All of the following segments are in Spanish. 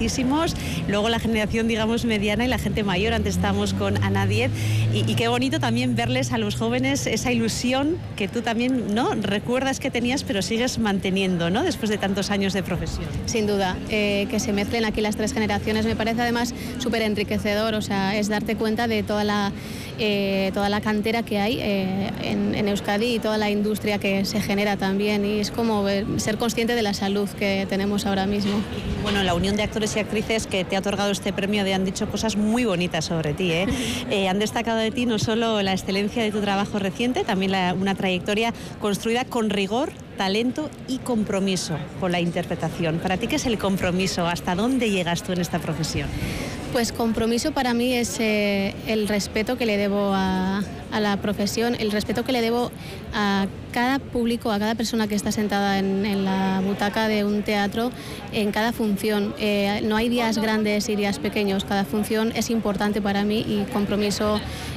jovencísimos, luego la generación, digamos, mediana y la gente mayor. Antes estábamos con Ana Diez y qué bonito también verles a los jóvenes esa ilusión que tú también, ¿no?, recuerdas que tenías, pero sigues manteniendo, ¿no?, después de tantos años de profesión. Sin duda, que se mezclen aquí las tres generaciones me parece además súper enriquecedor, o sea, es darte cuenta de toda la cantera que hay en Euskadi y toda la industria que se genera también, y es como ser consciente de la salud que tenemos ahora mismo. Bueno, la unión de actores y actrices que te ha otorgado este premio han dicho cosas muy bonitas sobre ti, ¿eh? Han destacado de ti no solo la excelencia de tu trabajo reciente, también una trayectoria construida con rigor, talento y compromiso con la interpretación. ¿Para ti qué es el compromiso? ¿Hasta dónde llegas tú en esta profesión? Pues compromiso para mí es el respeto que le debo a la profesión, el respeto que le debo a cada público, a cada persona que está sentada en la butaca de un teatro en cada función. No hay días grandes y días pequeños, cada función es importante para mí y compromiso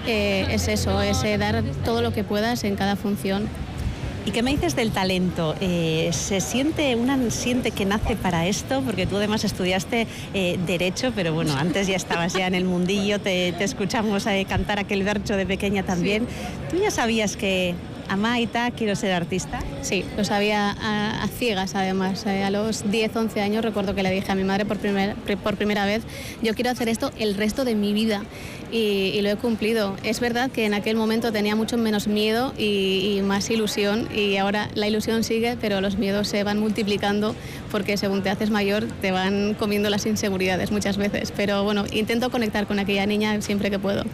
es eso, es dar todo lo que puedas en cada función. ¿Y qué me dices del talento? ¿Se siente, una siente que nace para esto? Porque tú además estudiaste Derecho, pero bueno, antes ya estabas ya en el mundillo, te escuchamos cantar aquel bercho de pequeña también. Sí. ¿Tú ya sabías que Amaita, quiero ser artista? Sí, lo sabía a ciegas además. A los 10, 11 años recuerdo que le dije a mi madre por primera vez, yo quiero hacer esto el resto de mi vida. Y lo he cumplido. Es verdad que en aquel momento tenía mucho menos miedo y más ilusión, y ahora la ilusión sigue, pero los miedos se van multiplicando porque según te haces mayor te van comiendo las inseguridades muchas veces. Pero bueno, intento conectar con aquella niña siempre que puedo.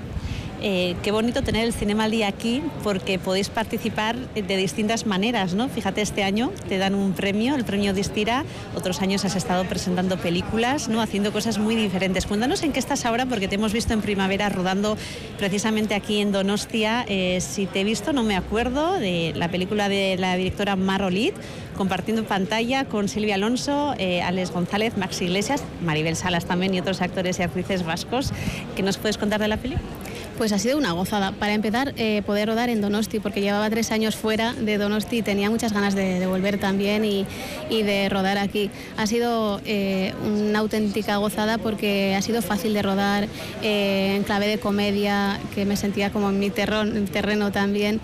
Qué bonito tener el Cinema al Día aquí, porque podéis participar de distintas maneras, ¿no? Fíjate, este año te dan un premio, el premio Distira, otros años has estado presentando películas, ¿no?, haciendo cosas muy diferentes. Cuéntanos en qué estás ahora, porque te hemos visto en primavera rodando precisamente aquí en Donostia. Si te he visto, no me acuerdo, de la película de la directora Mar Olid, compartiendo pantalla con Silvia Alonso, Alex González, Max Iglesias, Maribel Salas también y otros actores y actrices vascos. ¿Qué nos puedes contar de la película? Pues ha sido una gozada. Para empezar, poder rodar en Donosti, porque llevaba 3 años fuera de Donosti y tenía muchas ganas de volver también y de rodar aquí. Ha sido una auténtica gozada porque ha sido fácil de rodar en clave de comedia, que me sentía como en mi terreno también,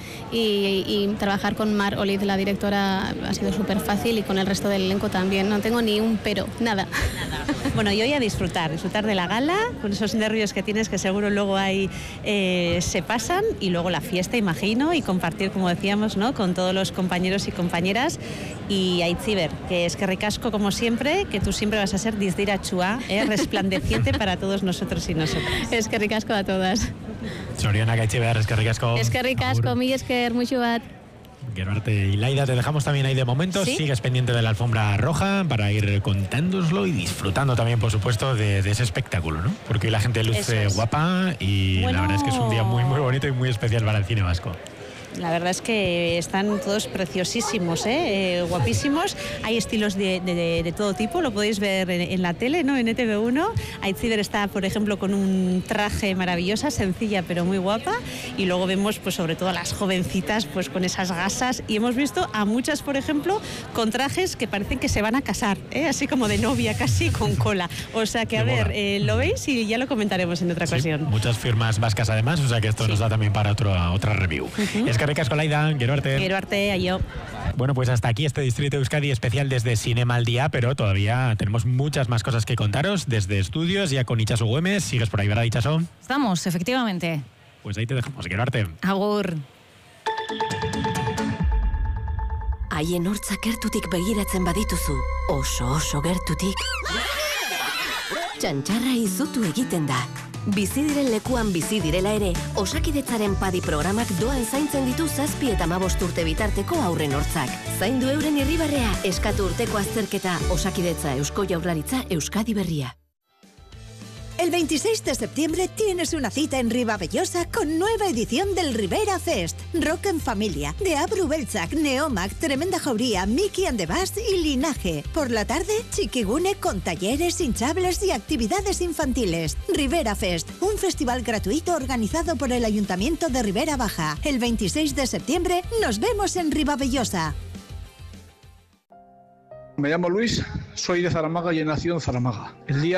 y trabajar con Mar Olid, la directora, ha sido súper fácil, y con el resto del elenco también. No tengo ni un pero, nada. Bueno, y hoy a disfrutar de la gala, con esos nervios que tienes que seguro luego hay... se pasan, y luego la fiesta, imagino, y compartir, como decíamos, ¿no?, con todos los compañeros y compañeras. Y Aitziber, que es que ricasco como siempre, que tú siempre vas a ser dizdirachua, resplandeciente para todos nosotros y nosotras. Es que ricasco a todas. Zorionak Aitziber, es que ricasco. Es que ricasco, mil esker, mucho bat. Gero arte. Y Laida, te dejamos también ahí de momento. ¿Sí? Sigues pendiente de la alfombra roja para ir contándoslo y disfrutando también, por supuesto, de ese espectáculo, ¿no? Porque la gente luce guapa y bueno, la verdad es que es un día muy, muy bonito y muy especial para el cine vasco. La verdad es que están todos preciosísimos, guapísimos. Hay estilos de todo tipo, lo podéis ver en la tele, ¿no?, en ETV1. Aitziber está, por ejemplo, con un traje maravillosa, sencilla pero muy guapa. Y luego vemos, pues, sobre todo a las jovencitas, pues con esas gasas. Y hemos visto a muchas, por ejemplo, con trajes que parecen que se van a casar, así como de novia, casi con cola. O sea que, a ver, lo veis y ya lo comentaremos en otra ocasión. Muchas firmas vascas además, o sea que esto nos da también para otra review. Es que ricasco, Laida, gero arte. Gero arte, aio. Bueno, pues hasta aquí este Distrito Euskadi especial desde Cinema al Día, pero todavía tenemos muchas más cosas que contaros desde estudios, ya con Itxaso Güemes. ¿Sigues por ahí, verdad, Itxaso? Estamos, efectivamente. Pues ahí te dejamos, gero arte. Agur. Haien hortzak gertutik begiratzen badituzu, oso gertutik, txantxarra izutu egiten da. Bizi diren lekuan bizi direla ere, Osakidetzaren padi programak doan zaintzen ditu 7 eta 15 urte bitarteko haurren hortzak. Zaindu euren irribarrea, eskatu urteko azterketa, Osakidetza, Eusko Jaurlaritza, Euskadi Berria. El 26 de septiembre tienes una cita en Ribavellosa con nueva edición del Rivera Fest. Rock en familia, de Abru Beltzak, Neomac, Tremenda Jauría, Mickey and the Bass y Linaje. Por la tarde, Chiquigune con talleres, hinchables y actividades infantiles. Rivera Fest, un festival gratuito organizado por el Ayuntamiento de Ribera Baja. El 26 de septiembre nos vemos en Ribavellosa. Me llamo Luis, soy de Zaramaga y he nacido en Zaramaga. El día